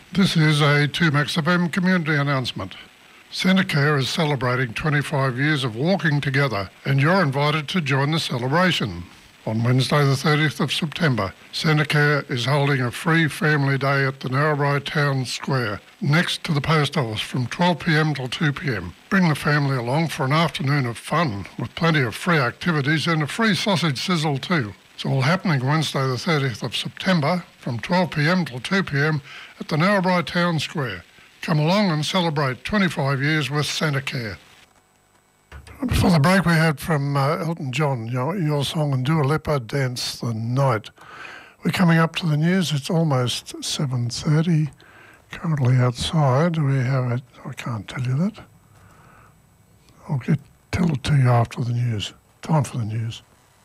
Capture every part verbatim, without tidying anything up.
This is a two Max F M community announcement. Centacare is celebrating twenty-five years of walking together, and you're invited to join the celebration. On Wednesday the thirtieth of September, Centacare is holding a free family day at the Narrabri Town Square, next to the post office from twelve p m till two p m. Bring the family along for an afternoon of fun with plenty of free activities and a free sausage sizzle too. It's all happening Wednesday the thirtieth of September from twelve p m till two p m at the Narrabri Town Square. Come along and celebrate twenty-five years with Centacare. Before the break we had from uh, Elton John, your, your song and Dua Lipa, Dance the Night. We're coming up to the news. It's almost seven thirty. Currently outside we have it. I can't tell you that. I'll get tell it to you after the news. Time for the news.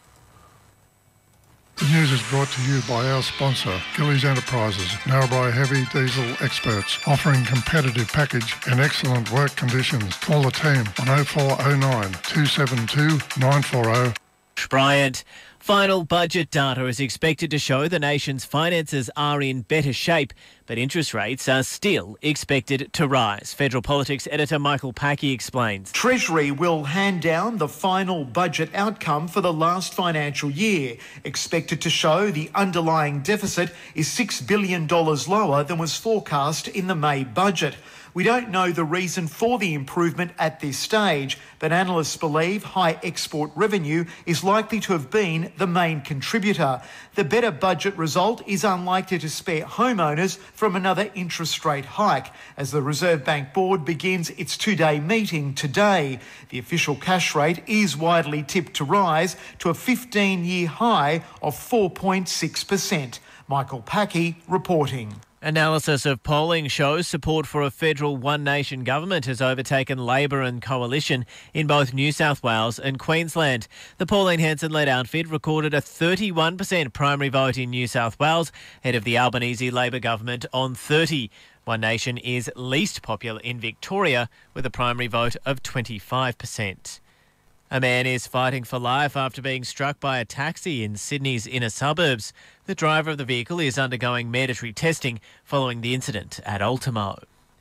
The news is brought to you by our sponsor, Gillies Enterprises, Narrabri heavy diesel experts, offering competitive package and excellent work conditions. Call the team on oh four oh nine, two seven two, nine four oh. Bryant. Final budget data is expected to show the nation's finances are in better shape, but interest rates are still expected to rise. Federal Politics editor Michael Packey explains. Treasury will hand down the final budget outcome for the last financial year, expected to show the underlying deficit is six billion dollars lower than was forecast in the May budget. We don't know the reason for the improvement at this stage, but analysts believe high export revenue is likely to have been the main contributor. The better budget result is unlikely to spare homeowners from another interest rate hike as the Reserve Bank Board begins its two-day meeting today. The official cash rate is widely tipped to rise to a fifteen-year high of four point six percent. Michael Packey reporting. Analysis of polling shows support for a federal One Nation government has overtaken Labor and Coalition in both New South Wales and Queensland. The Pauline Hanson-led outfit recorded a thirty-one percent primary vote in New South Wales, ahead of the Albanese Labor government on thirty. One Nation is least popular in Victoria with a primary vote of twenty-five percent. A man is fighting for life after being struck by a taxi in Sydney's inner suburbs. The driver of the vehicle is undergoing mandatory testing following the incident at Ultimo.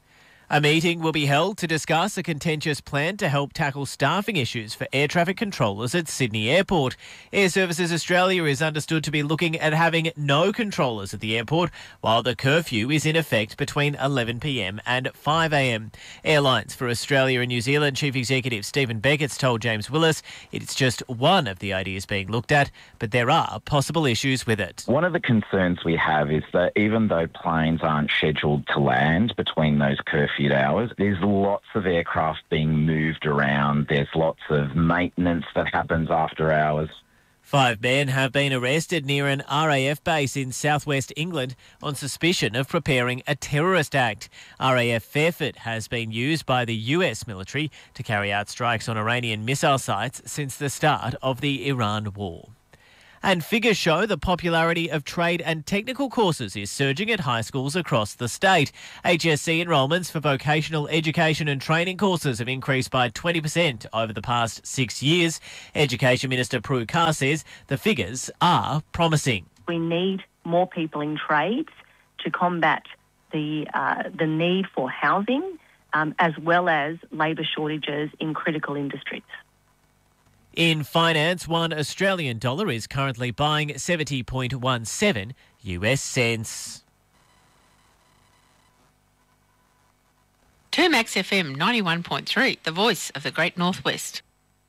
A meeting will be held to discuss a contentious plan to help tackle staffing issues for air traffic controllers at Sydney Airport. Air Services Australia is understood to be looking at having no controllers at the airport while the curfew is in effect between eleven p m and five a m. Airlines for Australia and New Zealand Chief Executive Stephen Beckett's told James Willis it's just one of the ideas being looked at, but there are possible issues with it. One of the concerns we have is that even though planes aren't scheduled to land between those curfew hours, there's lots of aircraft being moved around. There's lots of maintenance that happens after hours. Five men have been arrested near an R A F base in southwest England on suspicion of preparing a terrorist act. R A F Fairford has been used by the U S military to carry out strikes on Iranian missile sites since the start of the Iran war. And figures show the popularity of trade and technical courses is surging at high schools across the state. H S C enrolments for vocational education and training courses have increased by twenty percent over the past six years. Education Minister Prue Carr says the figures are promising. We need more people in trades to combat the uh, the need for housing um, as well as labour shortages in critical industries. In finance, one Australian dollar is currently buying seventy point one seven U S cents. two Max F M ninety-one point three, the voice of the Great Northwest.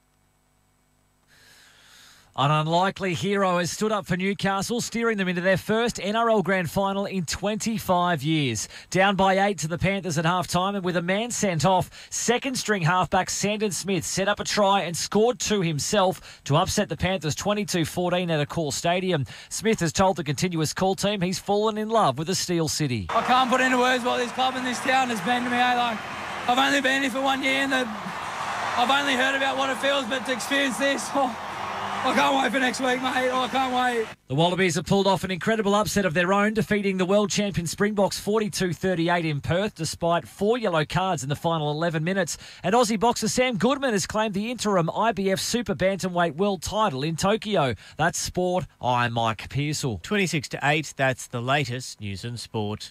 An unlikely hero has stood up for Newcastle, steering them into their first N R L Grand Final in twenty-five years. Down by eight to the Panthers at half-time, and with a man sent off, second-string halfback Sandon Smith set up a try and scored two himself to upset the Panthers twenty-two fourteen at Accor Stadium. Smith has told the Continuous Call team he's fallen in love with the Steel City. I can't put into words what this club and this town has been to me. Eh? Like, I've only been here for one year, and the, I've only heard about what it feels, but to experience this... Oh, I can't wait for next week, mate. Oh, I can't wait. The Wallabies have pulled off an incredible upset of their own, defeating the world champion Springboks forty-two thirty-eight in Perth, despite four yellow cards in the final eleven minutes. And Aussie boxer Sam Goodman has claimed the interim I B F Super Bantamweight world title in Tokyo. That's sport. I'm Mike Pearsall. twenty-six to eight, that's the latest news and sport.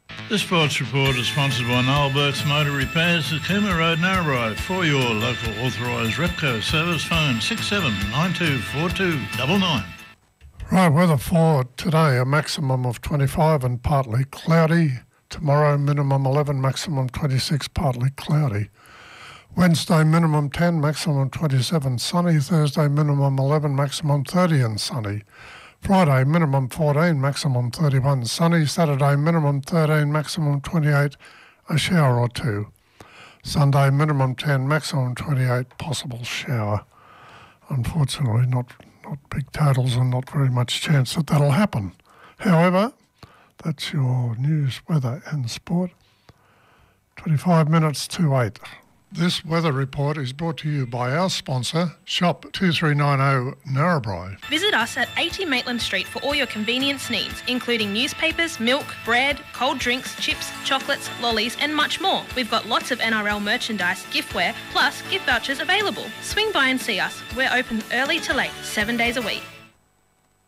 The Sports Report is sponsored by Noel Burke's Motor Repairs at Cooma Road, Narrabri. For your local authorised Repco service, phone six seven nine two four two nine nine. Right, weather for today, a maximum of twenty-five and partly cloudy. Tomorrow, minimum eleven, maximum twenty-six, partly cloudy. Wednesday, minimum ten, maximum twenty-seven, sunny. Thursday, minimum eleven, maximum thirty and sunny. Friday, minimum fourteen, maximum thirty-one, sunny. Saturday, minimum thirteen, maximum twenty-eight, a shower or two. Sunday, minimum ten, maximum twenty-eight, possible shower. Unfortunately, not, not big totals and not very much chance that that'll happen. However, that's your news, weather and sport. twenty-five minutes to eight. This weather report is brought to you by our sponsor, Shop two three nine zero Narrabri. Visit us at eighty Maitland Street for all your convenience needs, including newspapers, milk, bread, cold drinks, chips, chocolates, lollies and much more. We've got lots of N R L merchandise, giftware, plus gift vouchers available. Swing by and see us. We're open early to late, seven days a week.